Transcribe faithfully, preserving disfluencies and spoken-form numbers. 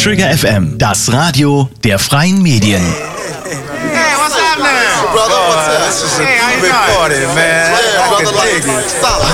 Trigger F M, das Radio der freien Medien. Hey, what's happening? Brother, what's up? This is a Hey, how you big doing? party, man. Yeah, I brother, can dig it. stop.